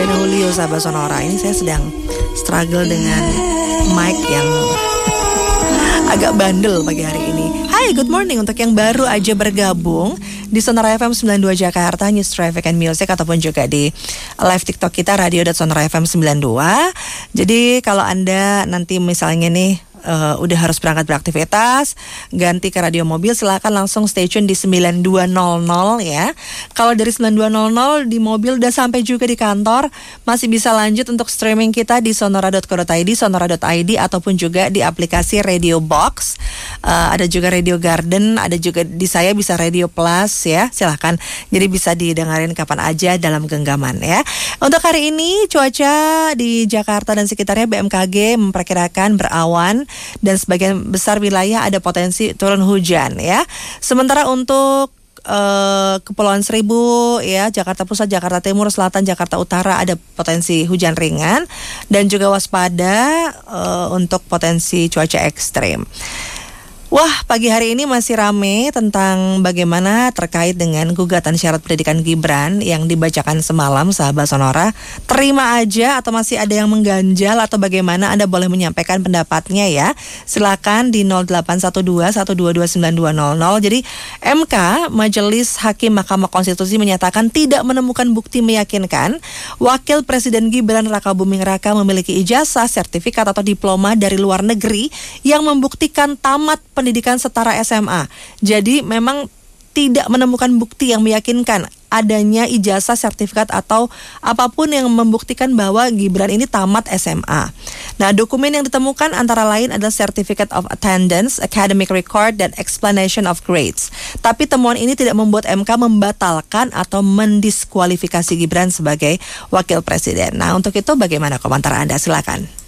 Martin Julio, sahabat Sonora. Ini saya sedang struggle dengan mic yang agak bandel pagi hari ini. Hai, good morning untuk yang baru aja bergabung di Sonora FM 92 Jakarta, News Traffic and Music, ataupun juga di live TikTok kita radio.sonorafm92. Jadi kalau Anda nanti misalnya nih udah harus berangkat beraktivitas, ganti ke radio mobil, silakan langsung stay tune di 9200 ya. Kalau dari 9200 di mobil udah sampai juga di kantor, masih bisa lanjut untuk streaming kita di sonora.co.id, sonora.id, ataupun juga di aplikasi Radio Box. Ada juga Radio Garden, ada juga di saya bisa Radio Plus ya. Silakan. Jadi bisa didengarin kapan aja dalam genggaman ya. Untuk hari ini cuaca di Jakarta dan sekitarnya BMKG memperkirakan berawan dan sebagian besar wilayah ada potensi turun hujan ya. Sementara untuk Kepulauan Seribu ya, Jakarta Pusat, Jakarta Timur, Selatan, Jakarta Utara ada potensi hujan ringan dan juga waspada untuk potensi cuaca ekstrim. Wah, pagi hari ini masih rame tentang bagaimana terkait dengan gugatan syarat pendidikan Gibran yang dibacakan semalam, sahabat Sonora. Terima aja atau masih ada yang mengganjal atau bagaimana, Anda boleh menyampaikan pendapatnya ya. Silakan di 0812-122-9200. Jadi MK, Majelis Hakim Mahkamah Konstitusi, menyatakan tidak menemukan bukti meyakinkan Wakil Presiden Gibran Rakabuming Raka memiliki ijazah, sertifikat atau diploma dari luar negeri yang membuktikan tamat pendidikan setara SMA. Jadi memang tidak menemukan bukti yang meyakinkan adanya ijazah, sertifikat atau apapun yang membuktikan bahwa Gibran ini tamat SMA. Nah, dokumen yang ditemukan antara lain adalah Certificate of Attendance, Academic Record, dan Explanation of Grades. Tapi temuan ini tidak membuat MK membatalkan atau mendiskualifikasi Gibran sebagai Wakil Presiden. Nah, untuk itu bagaimana komentar Anda? Silakan.